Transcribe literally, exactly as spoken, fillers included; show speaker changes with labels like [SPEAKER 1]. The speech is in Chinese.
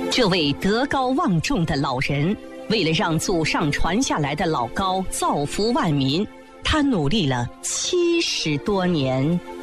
[SPEAKER 1] 这位德高望重的老人，为了让祖上传下来的老高造福万民，他努力了七十多年。